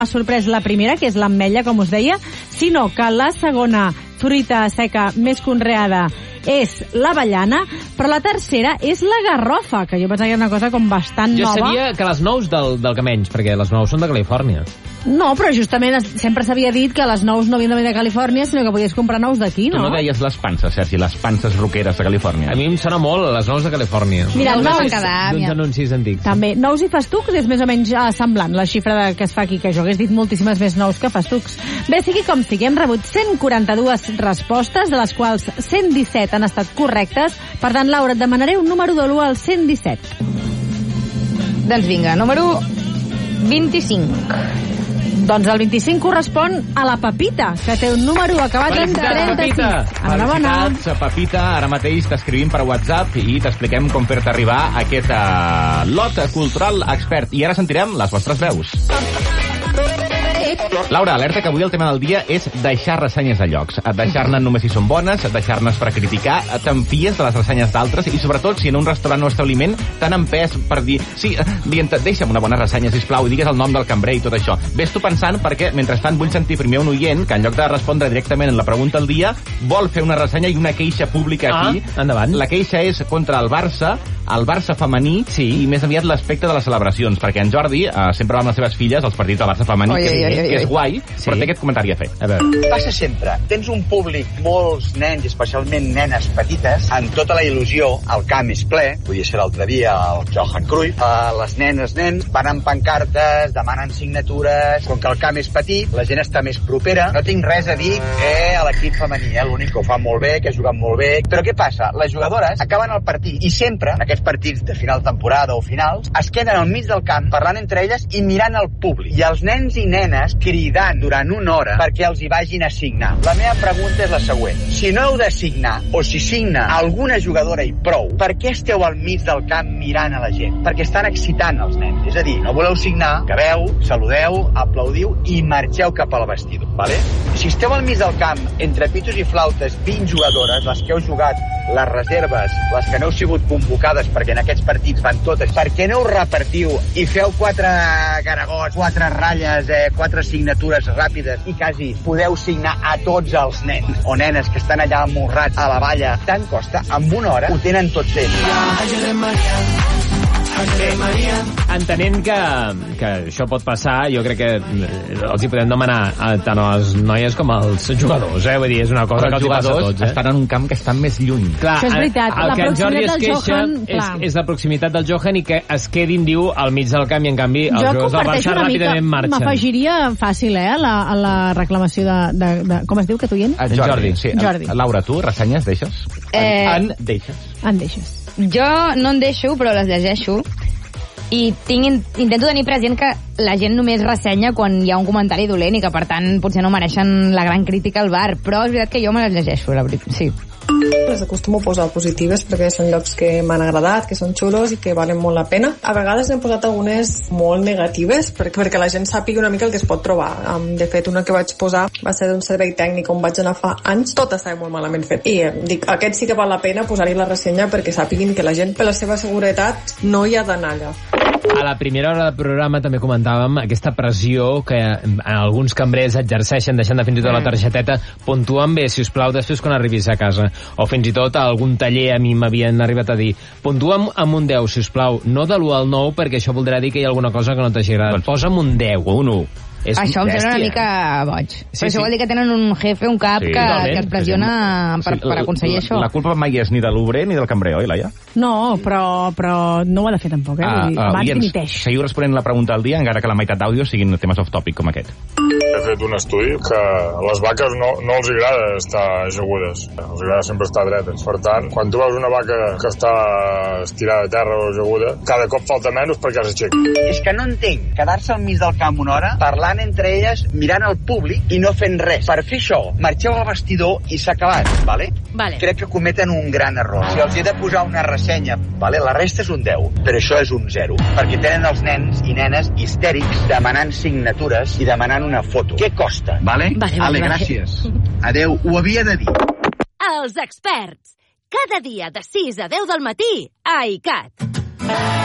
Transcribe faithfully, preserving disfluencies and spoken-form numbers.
ha sorprès la primera, que és l'ametlla, com us deia, sinó que la segona fruita seca més conreada és l'avellana, però la tercera és la garrofa, que jo pensava que era una cosa com bastant jo nova. Jo sabia que les nous del, del que menys, perquè les nous són de Califòrnia. No, però justament sempre s'havia dit que les nous no havien de venir de Califòrnia, sinó que podies comprar nous d'aquí, no? Tu no deies les panses, Sergi, les panses roqueres de Califòrnia. A mi em sona molt les nous de Califòrnia. Mira, nous nous van quedar, d'uns anuncis antics. També, nous i festucs és més o menys uh, semblant, la xifra de, que es fa aquí, que jo hagués dit moltíssimes més nous que festucs. Bé, sigui com sigui, hem rebut cent quaranta-dues respostes, de les quals cent disset han estat correctes. Per tant, Laura, et demanaré un número de l'u al cent disset. Doncs vinga, número vint-i-cinc. Doncs el vint-i-cinc correspon a la Pepita, que té un número acabat en trenta-sis. Enhorabona. Felicitats, Pepita. Ara mateix t'escrivim per WhatsApp i t'expliquem com fer-te arribar aquest uh, lot cultural expert. I ara sentirem les vostres veus. Laura, alerta que avui el tema del dia és deixar ressenyes de llocs. Deixar-ne només si són bones, deixar-ne per criticar, t'enfies de les ressenyes d'altres i sobretot si en un restaurant o establiment t'han empès per dir sí, dient deixa'm una bona ressenya, sisplau, i digues el nom del cambrer i tot això. Ves tu pensant perquè, mentrestant, vull sentir primer un oient que en lloc de respondre directament en la pregunta del dia vol fer una ressenya i una queixa pública aquí. Ah, endavant. La queixa és contra el Barça, el Barça femení sí. I més aviat l'aspecte de les celebracions, perquè en Jordi eh, sempre va amb les seves filles als partits del Barça femení, oi, que, oi, oi, oi. que és guai, sí. Però té aquest comentari a fer. A veure. Passa sempre. Tens un públic, molts nens, especialment nenes petites, amb tota la il·lusió, el camp és ple, podia ser l'altre dia el Johan Cruyff, uh, les nenes, nens, van amb pancartes, demanen signatures, com que el camp és petit, la gent està més propera, no tinc res a dir eh, a l'equip femení, eh, l'únic que ho fa molt bé, que ha jugat molt bé, però què passa? Les jugadores acaben el partit i sempre, en aquests partits de final temporada o finals, es queden al mig del camp parlant entre elles i mirant el públic. I els nens i nenes cridant durant una hora perquè els hi vagin a signar. La meva pregunta és la següent. Si no heu de signar, o si signa alguna jugadora i prou, per què esteu al mig del camp mirant a la gent? Perquè estan excitant els nens. És a dir, no voleu signar, acabeu, saludeu, aplaudiu i marxeu cap al vestidor. Vale? Si esteu al mig del camp, entre pitos i flautes, vint jugadores, les que heu jugat, les reserves, les que no heu sigut convocades perquè en aquests partits van totes, per què no us repartiu i feu quatre garagots, quatre ratlles, eh, quatre signatures ràpides i quasi podeu signar a tots els nens o nenes que estan allà amorrats a la valla? Tant costa, amb una hora ho tenen tot fet. Entenent que, que això pot passar, jo crec que els hi podem demanar a, tant a les noies com als jugadors, eh? Vull dir, és una cosa però que els hi passa a tots, eh? estan en un camp que estan més lluny. Clar, això és veritat, el la que en Jordi es proximitat del queixa Johan, és, clar. és la proximitat del Johan i que es quedin, diu, al mig del camp i en canvi els Jo jugadors del comparteixo Barça una mica, ràpidament marxen. m'afegiria fàcil, eh, a la, a la reclamació de, de, de... Com es diu, que tu oient? En Jordi. Sí. Jordi. Laura, tu, ressenyes deixes? Eh... En, en deixes? En deixes. Jo no en deixo, però les llegeixo. I tinc, intento tenir present que la gent només ressenya quan hi ha un comentari dolent i que, per tant, potser no mereixen la gran crítica al bar. Però és veritat que jo me les llegeixo, la veritat, sí. Les acostumo a posar positives perquè són llocs que m'han agradat, que són xulos i que valen molt la pena. A vegades n'he posat algunes molt negatives perquè, perquè la gent sàpiga una mica el que es pot trobar. Um, de fet, una que vaig posar va ser d'un servei tècnic on vaig anar fa anys. Tot estava molt malament fet. I eh, dic, aquest sí que val la pena posar-hi la ressenya perquè sàpiguin que la gent, per la seva seguretat, no hi ha d'anar allà. A la primera hora del programa també comentàvem aquesta pressió que alguns cambrers exerceixen deixant de fins i tot la targeteta puntuant bé, si us plau, després quan arribis a casa. O fins i tot a algun taller a mi m'havien arribat a dir puntua'm amb un deu, si us plau, no de l'u al nou perquè això voldrà dir que hi ha alguna cosa que no t'hagi agradat. Posa'm un deu o un u. És això em bèstia. sembla una mica boig. Sí, però això sí. vol dir que tenen un jefe, un cap, Sí, que, totalment. que es pressiona per, Sí, per aconseguir la, això. La culpa mai és ni de l'obrer ni del cambrer, oi, Laia? No, però, però no ho ha de fer tampoc, eh? Vull dir, Ah, ah, abans oients, dimiteix. seguiu responent la pregunta del dia, encara que la meitat d'àudio siguin temes off-topic com aquest. He fet un estudi que a les vaques no, no els agrada estar ajagudes, els agrada sempre estar dretes. Per tant, quan tu veus una vaca que està estirada a terra o ajaguda, cada cop falta menys perquè s'aixequi. És que no entenc quedar-se al mig del camp una hora parlant entre elles, mirant el públic i no fent res. Per fer això, marxeu al vestidor i s'ha acabat, vale? Vale. Crec que cometen un gran error. Si els he de posar una ressenya, vale? La resta és un deu, però això és un zero, perquè tenen els nens i nenes histèrics demanant signatures i demanant una foto. Què costa? Vale? Vale, vale, Ale, vale. gràcies. Adeu, ho havia de dir. Els experts. Cada dia de sis a deu del matí a I C A T.